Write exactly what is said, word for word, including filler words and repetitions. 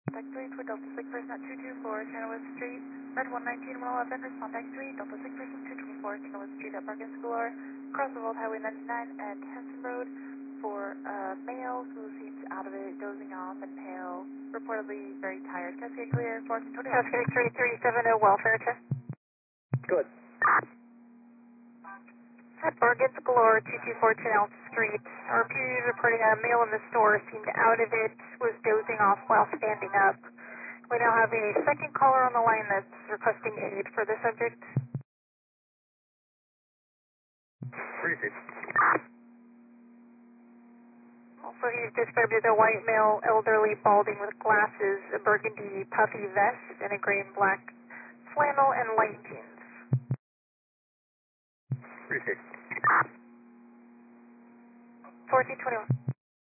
Contact three for Delta six person at two two four Chenoweth Street. Red one nineteen one eleven, contact three, Delta six person two twenty-four Chenoweth Street at Park and Schooler. Cross the World Highway ninety-nine and Henson Road for a male who seems out of it, dozing off and pale, reportedly very tired. Cascade clear, fourteen twenty-one. Cascade three three seven zero, welfare check. Good. At Bargains Galore, two two four Chenoweth Street. Our P U is reporting a male in the store seemed out of it, was dozing off while standing up. We now have a second caller on the line that's requesting aid for the subject. Appreciate it. Also, he's described as a white male, elderly, balding with glasses, a burgundy puffy vest, and a gray and black flannel and light jeans. Appreciate it. fourteen twenty-one.